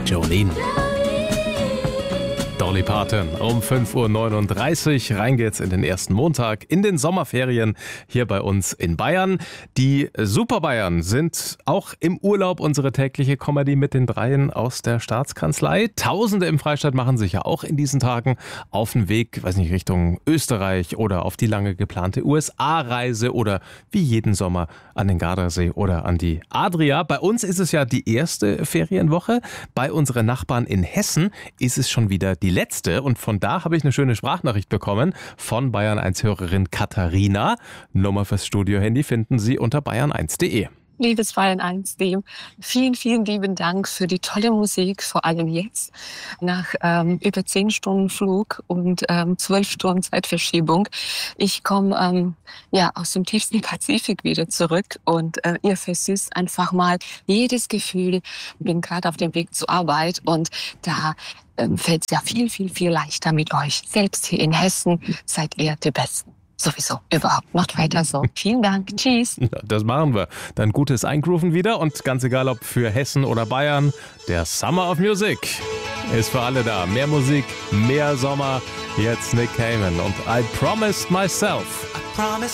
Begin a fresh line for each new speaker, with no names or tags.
Jolene. Dolly Parton um 5.39 Uhr. Rein geht's in den ersten Montag in den Sommerferien hier bei uns in Bayern. Die Super Bayern sind auch im Urlaub. Unsere tägliche Comedy mit den Dreien aus der Staatskanzlei. Tausende im Freistaat machen sich ja auch in diesen Tagen auf den Weg, weiß nicht, Richtung Österreich oder auf die lange geplante USA-Reise oder wie jeden Sommer an den Gardasee oder an die Adria. Bei uns ist es ja die erste Ferienwoche. Bei unseren Nachbarn in Hessen ist es schon wieder die letzte, und von da habe ich eine schöne Sprachnachricht bekommen von Bayern1-Hörerin Katharina. Nummer fürs Studio-Handy finden Sie unter bayern1.de.
Liebes Bayern1, vielen, vielen lieben Dank für die tolle Musik, vor allem jetzt, nach über 10 Stunden Flug und 12 Stunden Zeitverschiebung. Ich komme aus dem tiefsten Pazifik wieder zurück und ihr versüßt einfach mal jedes Gefühl. Ich bin gerade auf dem Weg zur Arbeit und da fällt es ja viel, viel, viel leichter mit euch. Selbst hier in Hessen seid ihr die Besten. Sowieso, überhaupt. Macht weiter so. Vielen Dank. Tschüss.
Das machen wir. Dann gutes Eingrooven wieder und ganz egal ob für Hessen oder Bayern, der Summer of Music ist für alle da. Mehr Musik, mehr Sommer. Jetzt Nick Cayman und I Promised Myself.